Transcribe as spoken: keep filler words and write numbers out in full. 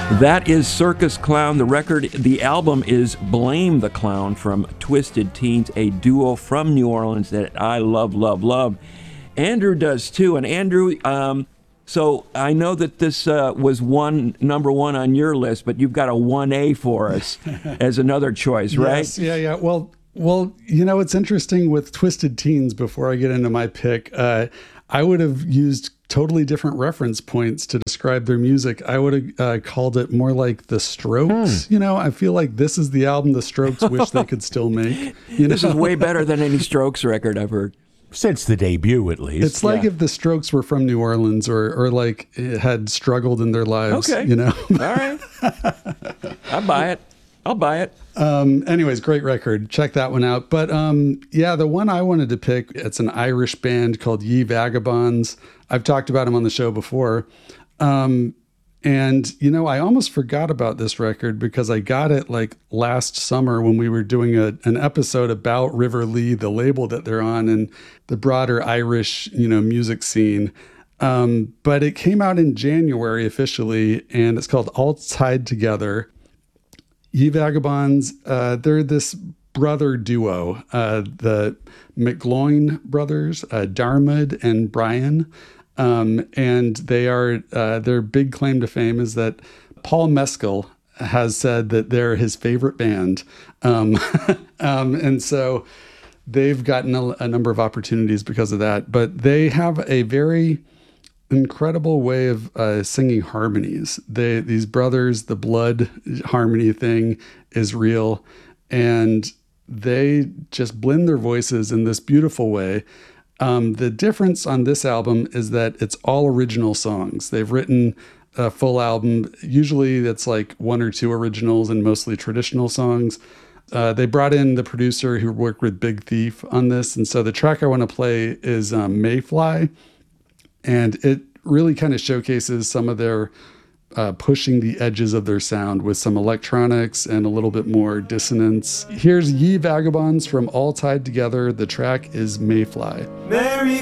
That is Circus Clown. The record, the album is Blame the Clown from Twisted Teens, a duo from New Orleans that I love, love, love. Andrew does too. And Andrew, um, so I know that this uh, was one number one on your list, but you've got a one A for us as another choice, right? Yes, yeah, yeah. Well, well, you know, it's interesting with Twisted Teens. Before I get into my pick, uh, I would have used totally different reference points to describe their music. I would have uh, called it more like The Strokes. Hmm. You know, I feel like this is the album The Strokes wish they could still make. You know? This is way better than any Strokes record I've heard. Since the debut, at least. It's like yeah. if the Strokes were from New Orleans or or like had struggled in their lives. Okay. You know? All right. I'll buy it. I'll buy it. Um, anyways, great record. Check that one out. But um, yeah, the one I wanted to pick, it's an Irish band called Ye Vagabonds. I've talked about them on the show before. Um, and, you know, I almost forgot about this record because I got it like last summer when we were doing a, an episode about River Lee, the label that they're on, and the broader Irish, you know, music scene. Um, but it came out in January officially, and it's called All Tied Together. Ye Vagabonds, uh, they're this brother duo, uh, the McGloin brothers, uh, Darmad and Brian. Um, and they are, uh, their big claim to fame is that Paul Mescal has said that they're his favorite band. Um, um, and so they've gotten a, a number of opportunities because of that, but they have a very incredible way of uh, singing harmonies. They, these brothers, the blood harmony thing is real, and they just blend their voices in this beautiful way. Um, the difference on this album is that it's all original songs. They've written a full album. Usually that's like one or two originals and mostly traditional songs. Uh, they brought in the producer who worked with Big Thief on this. And so the track I want to play is um, Mayfly. And it really kind of showcases some of their uh, pushing the edges of their sound with some electronics and a little bit more dissonance. Here's Ye Vagabonds from All Tied Together. The track is Mayfly. Mary